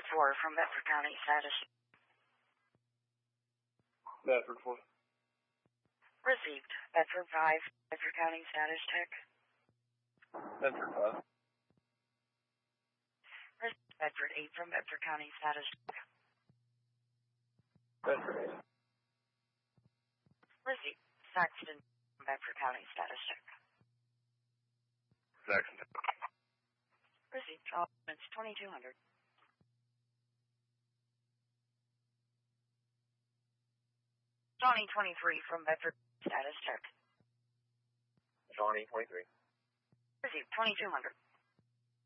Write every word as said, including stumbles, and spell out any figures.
four from Bedford County, status. Bedford four. Received. Bedford five, Bedford County, status check. Bedford five. Received. Bedford eight from Bedford County, status check. Bedford eight. Received. Saxton from Bedford County, status check. Saxton. Received. Elements twenty-two hundred. Johnny twenty-three from Bedford, status check. Johnny twenty-three. Received. twenty-two hundred.